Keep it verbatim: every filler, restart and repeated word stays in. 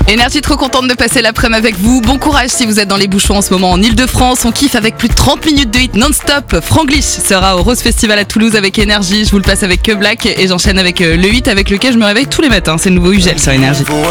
Énergie, trop contente de passer l'après-midi avec vous. Bon courage si vous êtes dans les bouchons en ce moment en Ile-de-France. On kiffe avec plus de trente minutes de hit non-stop. Franglish sera au Rose Festival à Toulouse avec Énergie. Je vous le passe avec Que Black et j'enchaîne avec le hit avec lequel je me réveille tous les matins. C'est le nouveau Ugel sur Énergie.